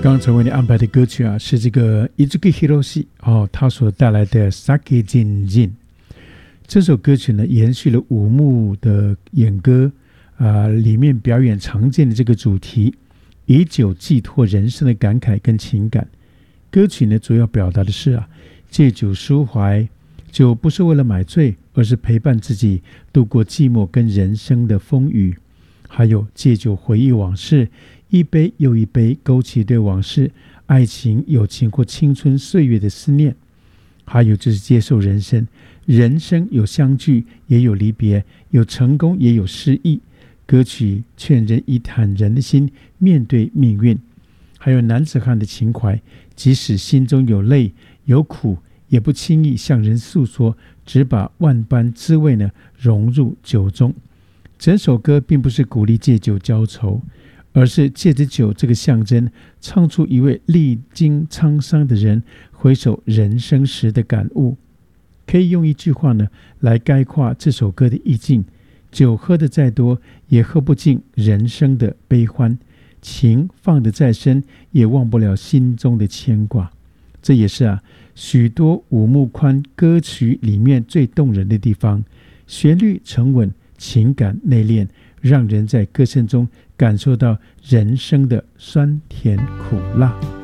刚才为你安排的歌曲是这个Izuki Hiroshi他所带来的 Sake Jin Jin。 这首歌曲呢，延续了五木的演歌里面表演常见的这个主题，以酒寄托人生的感慨跟情感。歌曲呢，主要表达的是借酒抒怀，酒不是为了买醉，而是陪伴自己度过寂寞跟人生的风雨。还有借酒回忆往事，一杯又一杯，勾起对往事、爱情、友情或青春岁月的思念。还有就是接受人生，人生有相聚也有离别，有成功也有失意。歌曲劝人以坦然的心面对命运。还有男子汉的情怀，即使心中有泪有苦，也不轻易向人诉说，只把万般滋味呢融入酒中。整首歌并不是鼓励借酒浇愁，而是借着酒这个象征，唱出一位历经沧桑的人回首人生时的感悟。可以用一句话呢来概括这首歌的意境：酒喝得再多，也喝不尽人生的悲欢；情放得再深，也忘不了心中的牵挂。这也是许多五木宽歌曲里面最动人的地方，旋律沉稳，情感内敛，让人在歌声中感受到人生的酸甜苦辣。